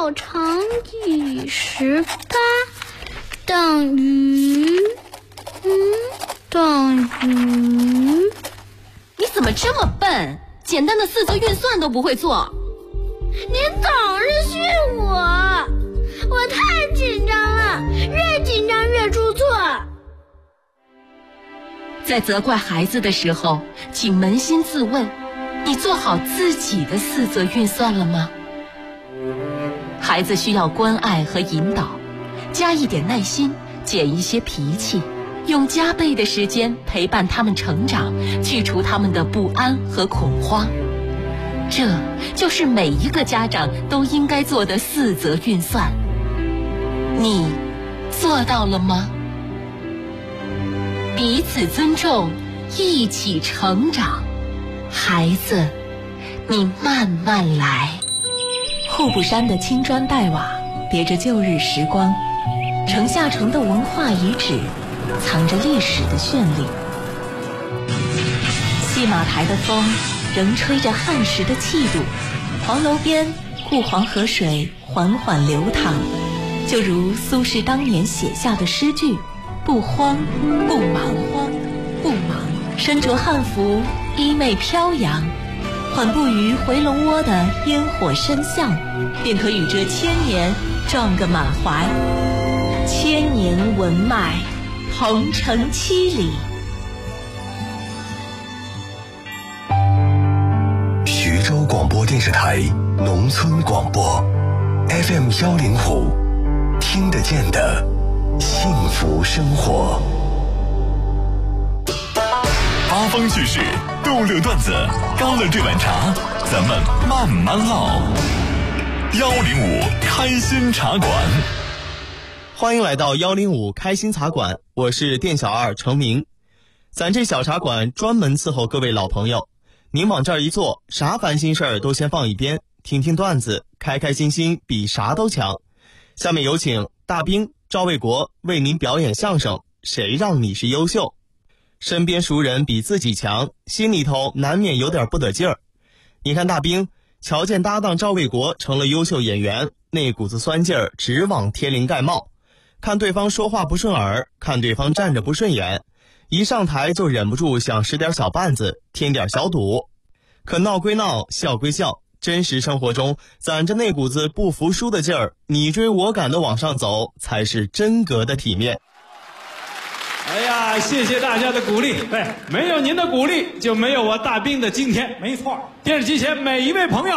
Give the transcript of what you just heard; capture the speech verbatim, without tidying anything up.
六乘以十八等于嗯等于。 你怎么这么笨？简单的四则运算都不会做。 你总是训我，我太紧张了，越紧张越出错。 在责怪孩子的时候，请扪心自问，你做好自己的四则运算了吗？孩子需要关爱和引导，加一点耐心，减一些脾气，用加倍的时间陪伴他们成长，去除他们的不安和恐慌。这就是每一个家长都应该做的四则运算。你做到了吗？彼此尊重，一起成长。孩子，你慢慢来。 户部山的青砖黛瓦别着旧日时光，城下城的文化遗址藏着历史的绚丽。戏马台的风仍吹着汉时的气度，黄楼边护黄河水缓缓流淌，就如苏轼当年写下的诗句：不慌不忙，慌不忙，身着汉服，衣袂飘扬，缓步于回龙窝的烟火深巷，便可与这千年撞个满怀。千年文脉，鹏程七里。 徐州广播电视台农村广播 F M 幺零五，听得见的幸福生活。 八方趣事，逗乐段子，高乐这碗茶，咱们慢慢唠。幺零五开心茶馆， 欢迎来到幺零五开心茶馆，我是店小二程明。咱这小茶馆专门伺候各位老朋友，您往这儿一坐，啥烦心事儿都先放一边，听听段子，开开心心比啥都强。下面有请大兵赵卫国为您表演相声《谁让你是优秀》。身边熟人比自己强，心里头难免有点不得劲儿。你看大兵瞧见搭档赵卫国成了优秀演员，那股子酸劲儿直往天灵盖冒。看对方说话不顺耳，看对方站着不顺眼，一上台就忍不住想使点小绊子，添点小赌。可闹归闹，笑归笑，真实生活中攒着那股子不服输的劲儿，你追我赶的往上走，才是真格的体面。 哎呀，谢谢大家的鼓励。对，没有您的鼓励，就没有我大兵的今天。没错，电视机前每一位朋友。